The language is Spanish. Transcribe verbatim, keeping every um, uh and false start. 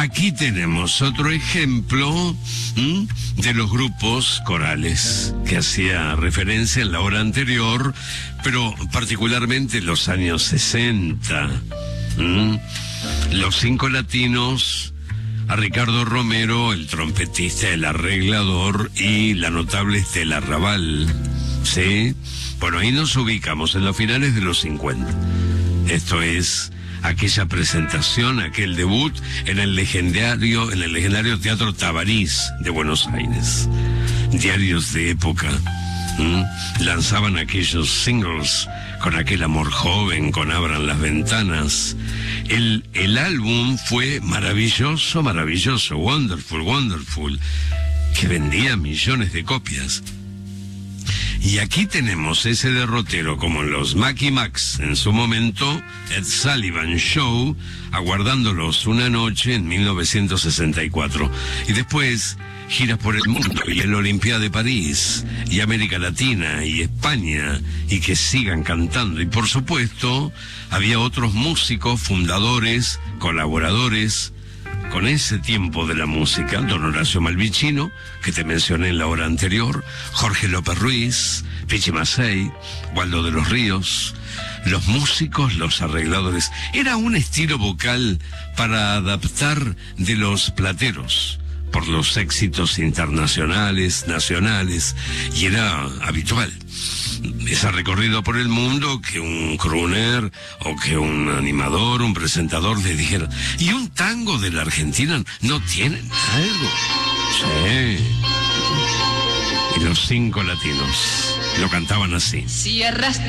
aquí tenemos otro ejemplo ¿m? de los grupos corales que hacía referencia en la hora anterior, pero particularmente en los años sesenta. ¿m? Los Cinco Latinos, a Ricardo Romero, el trompetista, el arreglador, y la notable Estela Raval. ¿Sí? Bueno, ahí nos ubicamos en los finales de los cincuenta. Esto es aquella presentación, aquel debut en el legendario, en el legendario Teatro Tabarís de Buenos Aires. Diarios de época ¿m? lanzaban aquellos singles con aquel amor joven, con Abran las ventanas. El, el álbum fue maravilloso, maravilloso, wonderful, wonderful, que vendía millones de copias. Y aquí tenemos ese derrotero como los Macky Max en su momento, Ed Sullivan Show, aguardándolos una noche en mil novecientos sesenta y cuatro. Y después giras por el mundo y el Olimpiada de París y América Latina y España, y que sigan cantando. Y por supuesto había otros músicos, fundadores, colaboradores con ese tiempo de la música: don Horacio Malvicino, que te mencioné en la hora anterior, Jorge López Ruiz, Pichi Macei, Waldo de los Ríos, los músicos, los arregladores. Era un estilo vocal para adaptar de los plateros por los éxitos internacionales, nacionales, y era habitual ese recorrido por el mundo, que un crooner o que un animador, un presentador le dijera: ¿y un tango de la Argentina no tienen algo? Sí. Y los Cinco Latinos lo cantaban así. Cierras